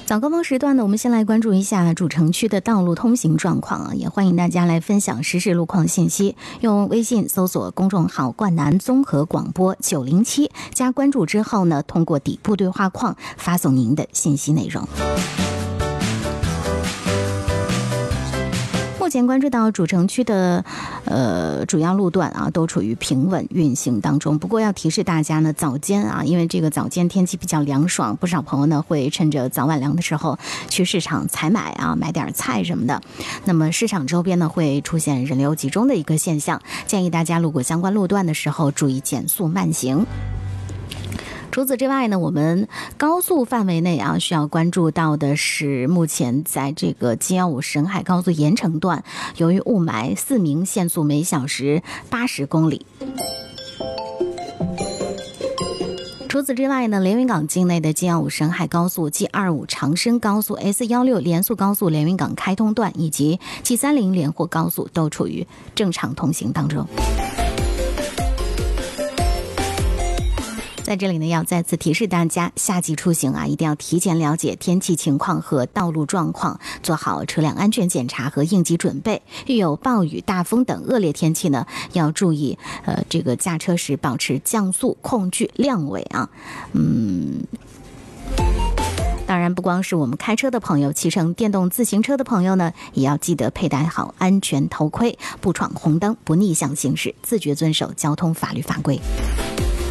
早高峰时段呢，我们先来关注一下主城区的道路通行状况啊，也欢迎大家来分享实时路况信息。用微信搜索公众号"冠南综合广播907"，加关注之后呢，通过底部对话框发送您的信息内容。目前关注到主城区的主要路段啊，都处于平稳运行当中。不过要提示大家呢，早间啊，因为这个早间天气比较凉爽，不少朋友呢会趁着早晚凉的时候去市场采买啊，买点菜什么的。那么市场周边呢会出现人流集中的一个现象，建议大家路过相关路段的时候注意减速慢行。除此之外呢，我们高速范围内啊，需要关注到的是，目前在这个G15沈海高速盐城段，由于雾霾，4名限速每小时80公里。除此之外呢，连云港境内的G15沈海高速、G25长深高速、S16连速高速连云港开通段以及G30连霍高速都处于正常通行当中。在这里呢，要再次提示大家，夏季出行啊，一定要提前了解天气情况和道路状况，做好车辆安全检查和应急准备。遇有暴雨、大风等恶劣天气呢，要注意这个驾车时保持降速、控距、亮尾啊。当然，不光是我们开车的朋友，骑乘电动自行车的朋友呢，也要记得佩戴好安全头盔，不闯红灯，不逆向行驶，自觉遵守交通法律法规。